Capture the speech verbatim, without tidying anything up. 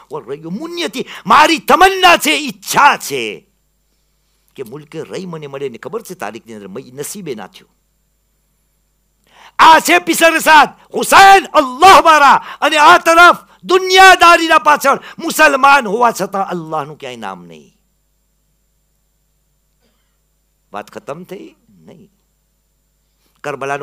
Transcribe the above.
और रही मुन्यती मारी तमन्ना છે, ઈચ્છા છે કે મુલ્કે રહી મને મળે ને ખબર છે તારીખની અંદર મય નસીબે ના થયું. આ છે પિસર સાદ હુસૈન અલ્લાહ વાળા, અને આ તરફ દુનિયાદારીના પાછળ મુસલમાન હોવા છતાં અલ્લાહનું ક્યાંય નામ નહીં. વાત ખતમ થઈ નહીં. કરબલાનું